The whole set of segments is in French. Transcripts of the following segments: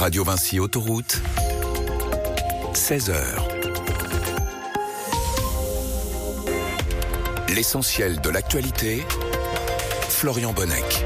Radio Vinci Autoroute, 16h. L'essentiel de l'actualité, Florian Bonnec.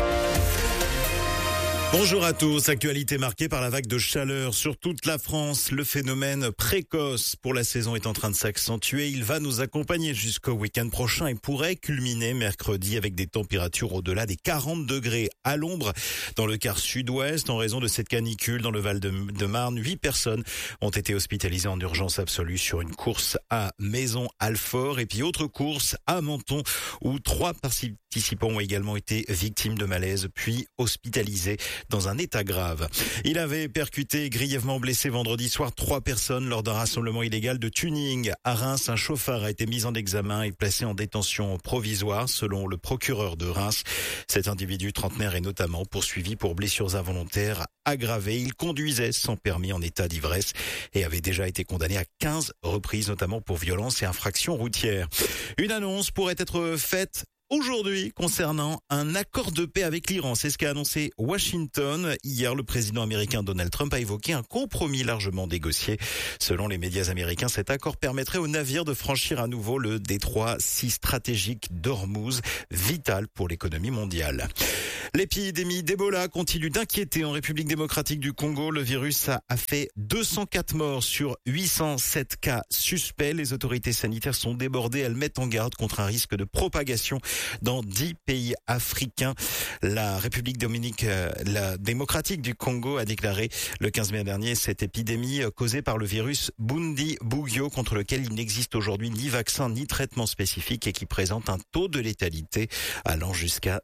Bonjour à tous. Actualité marquée par la vague de chaleur sur toute la France. Le phénomène précoce pour la saison est en train de s'accentuer. Il va nous accompagner jusqu'au week-end prochain et pourrait culminer mercredi avec des températures au-delà des 40 degrés à l'ombre dans le quart sud-ouest. En raison de cette canicule dans le Val-de-Marne, 8 personnes ont été hospitalisées en urgence absolue sur une course à Maison-Alfort et puis autre course à Menton où 3 participants ont également été victimes de malaise puis hospitalisés dans un état grave. Il avait percuté et grièvement blessé vendredi soir 3 personnes lors d'un rassemblement illégal de tuning. À Reims, un chauffard a été mis en examen et placé en détention provisoire selon le procureur de Reims. Cet individu trentenaire est notamment poursuivi pour blessures involontaires aggravées. Il conduisait sans permis en état d'ivresse et avait déjà été condamné à 15 reprises, notamment pour violence et infraction routière. Une annonce pourrait être faite aujourd'hui, concernant un accord de paix avec l'Iran, c'est ce qu'a annoncé Washington. Hier, le président américain Donald Trump a évoqué un compromis largement négocié. Selon les médias américains, cet accord permettrait aux navires de franchir à nouveau le détroit si stratégique d'Ormuz, vital pour l'économie mondiale. L'épidémie d'Ebola continue d'inquiéter en République démocratique du Congo. Le virus a fait 204 morts sur 807 cas suspects. Les autorités sanitaires sont débordées. Elles mettent en garde contre un risque de propagation dans 10 pays africains. La République démocratique du Congo a déclaré le 15 mai dernier cette épidémie causée par le virus Bundibugyo contre lequel il n'existe aujourd'hui ni vaccin ni traitement spécifique et qui présente un taux de létalité allant jusqu'à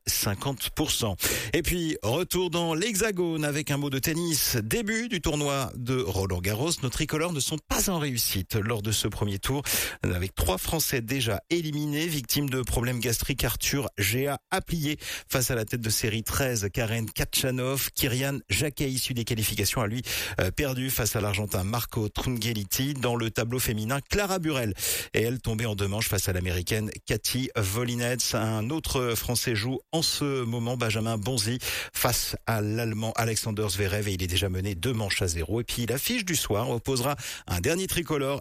50%. Et puis, retour dans l'Hexagone avec un mot de tennis. Début du tournoi de Roland-Garros. Nos tricolores ne sont pas en réussite lors de ce premier tour avec 3 Français déjà éliminés, victimes de problèmes gastriques. Arthur Géa a plié face à la tête de série 13, Karen Khachanov. Kyrian Jacquet, issu des qualifications, a lui perdu face à l'Argentin Marco Trungelliti. Dans le tableau féminin, Clara Burel et elle tombée en 2 manches face à l'Américaine Cathy Volinets. Un autre Français joue en ce moment, Benjamin Bonzi, face à l'Allemand Alexander Zverev et il est déjà mené 2-0. Et puis l'affiche du soir opposera un dernier tricolore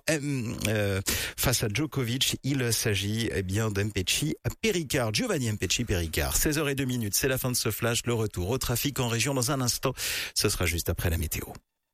face à Djokovic. Il s'agit d'Mpetshi Perricard, Giovanni Mpetshi Perricard. 16h02, c'est la fin de ce flash. Le retour au trafic en région dans un instant. Ce sera juste après la météo.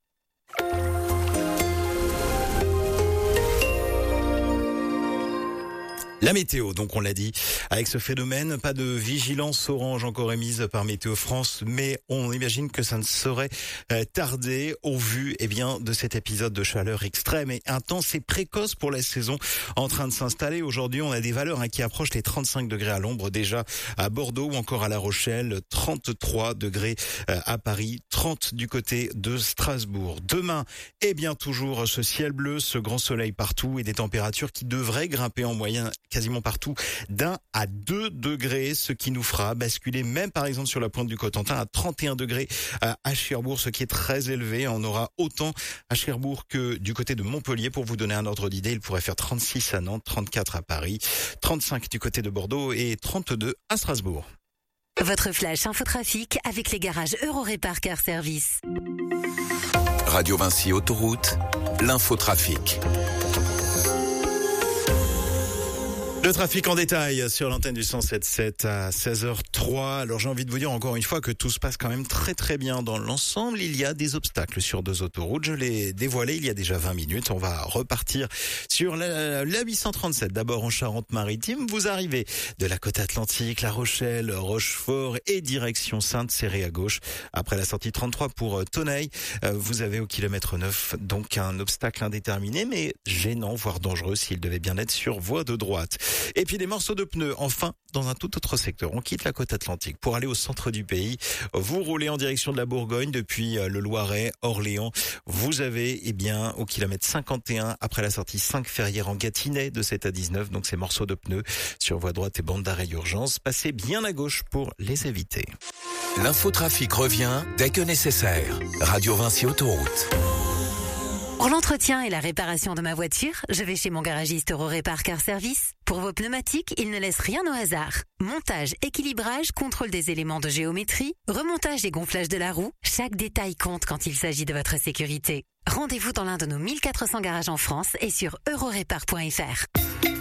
La météo, donc on l'a dit, avec ce phénomène, pas de vigilance orange encore émise par Météo France, mais on imagine que ça ne saurait tarder au vu de cet épisode de chaleur extrême et intense et précoce pour la saison en train de s'installer. Aujourd'hui, on a des valeurs qui approchent les 35 degrés à l'ombre déjà à Bordeaux ou encore à La Rochelle, 33 degrés à Paris, 30 du côté de Strasbourg. Demain, toujours ce ciel bleu, ce grand soleil partout et des températures qui devraient grimper en moyenne quasiment partout d'1 à 2 degrés, ce qui nous fera basculer même par exemple sur la pointe du Cotentin à 31 degrés à Cherbourg, ce qui est très élevé. On aura autant à Cherbourg que du côté de Montpellier. Pour vous donner un ordre d'idée, il pourrait faire 36 à Nantes, 34 à Paris, 35 du côté de Bordeaux et 32 à Strasbourg. Votre flash infotrafic avec les garages Eurorépar Car Service. Radio Vinci Autoroute, l'infotrafic. Le trafic en détail sur l'antenne du 107.7 à 16h03. Alors j'ai envie de vous dire encore une fois que tout se passe quand même très très bien dans l'ensemble. Il y a des obstacles sur 2 autoroutes. Je l'ai dévoilé il y a déjà 20 minutes. On va repartir sur la 837. D'abord en Charente-Maritime. Vous arrivez de la côte atlantique, La Rochelle, Rochefort et direction Sainte-Cérée à gauche. Après la sortie 33 pour Toneil, vous avez au kilomètre 9 donc un obstacle indéterminé mais gênant voire dangereux s'il devait bien être sur voie de droite. Et puis des morceaux de pneus, enfin, dans un tout autre secteur. On quitte la côte atlantique pour aller au centre du pays. Vous roulez en direction de la Bourgogne depuis le Loiret, Orléans. Vous avez, au kilomètre 51, après la sortie 5 Ferrières en Gâtinais de 7 à 19. Donc ces morceaux de pneus sur voie droite et bande d'arrêt urgence. Passez bien à gauche pour les éviter. L'infotrafic revient dès que nécessaire. Radio Vinci Autoroute. Pour l'entretien et la réparation de ma voiture, je vais chez mon garagiste Eurorépar Car Service. Pour vos pneumatiques, il ne laisse rien au hasard. Montage, équilibrage, contrôle des éléments de géométrie, remontage et gonflage de la roue, chaque détail compte quand il s'agit de votre sécurité. Rendez-vous dans l'un de nos 1400 garages en France et sur eurorépar.fr.